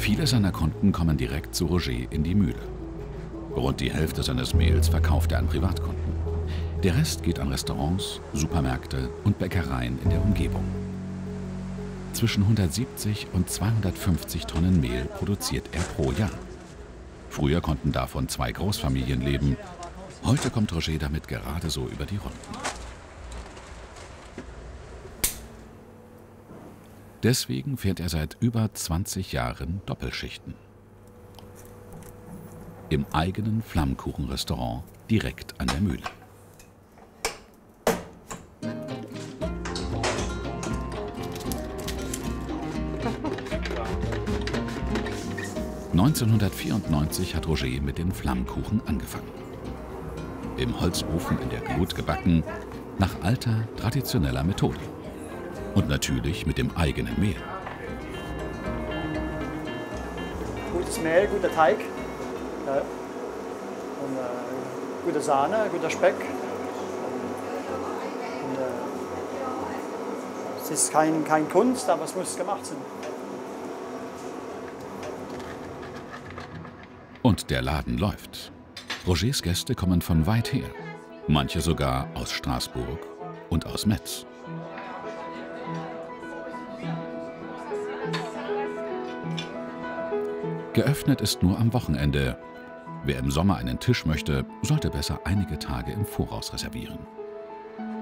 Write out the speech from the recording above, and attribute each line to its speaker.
Speaker 1: Viele seiner Kunden kommen direkt zu Roger in die Mühle. Rund die Hälfte seines Mehls verkauft er an Privatkunden. Der Rest geht an Restaurants, Supermärkte und Bäckereien in der Umgebung. Zwischen 170 und 250 Tonnen Mehl produziert er pro Jahr. Früher konnten davon 2 Großfamilien leben. Heute kommt Roger damit gerade so über die Runden. Deswegen fährt er seit über 20 Jahren Doppelschichten. Im eigenen Flammkuchenrestaurant direkt an der Mühle. (1994) hat Roger mit den Flammkuchen angefangen. Im Holzofen in der Glut gebacken, nach alter, traditioneller Methode. Und natürlich mit dem eigenen Mehl.
Speaker 2: Gutes Mehl, guter Teig. Ja. Und gute Sahne, guter Speck. Und, es ist kein Kunst, aber es muss gemacht sein.
Speaker 1: Und der Laden läuft. Rogers Gäste kommen von weit her. Manche sogar aus Straßburg und aus Metz. Geöffnet ist nur am Wochenende. Wer im Sommer einen Tisch möchte, sollte besser einige Tage im Voraus reservieren.